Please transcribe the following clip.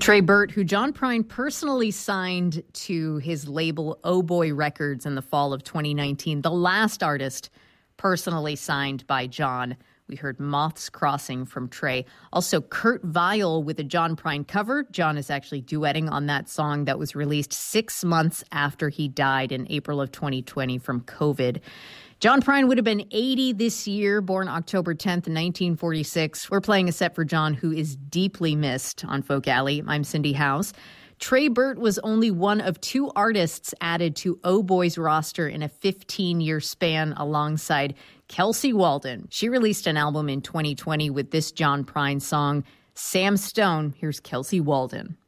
Trey Burt, who John Prine personally signed to his label Oh Boy Records in the fall of 2019, the last artist personally signed by John. We heard Moths Crossing from Trey. Also, Kurt Vile with a John Prine cover. John is actually duetting on that song that was released 6 months after he died in April of 2020 from COVID. John Prine would have been 80 this year, born October 10th, 1946. We're playing a set for John, who is deeply missed on Folk Alley. I'm Cindy House. Trey Burt was only one of 2 artists added to Oh Boy's roster in a 15-year span alongside Kelsey Walden. She released an album in 2020 with this John Prine song, Sam Stone. Here's Kelsey Walden.